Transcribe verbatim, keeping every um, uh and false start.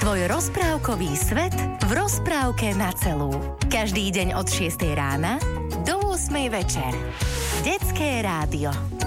Tvoj rozprávkový svet v rozprávke na celú. Každý deň od šiestej rána do ôsmej večer. Detské rádio.